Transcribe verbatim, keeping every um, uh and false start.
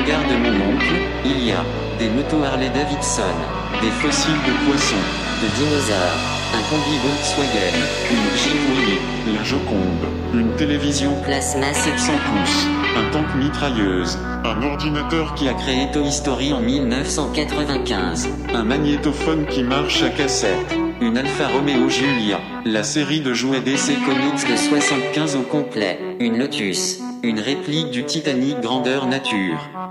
hangar de mon oncle, il y a des motos Harley-Davidson, des fossiles de poissons, de dinosaures, un combi Volkswagen, une Jeep Wheelie, la Joconde, une télévision plasma sept cents pouces, un tank mitrailleuse, un ordinateur qui a créé Toy Story en mille neuf cent quatre-vingt-quinze, un magnétophone qui marche à cassette, une Alfa Romeo Giulia, la série de jouets D C Comics de soixante-quinze au complet, une Lotus, une réplique du Titanic grandeur nature.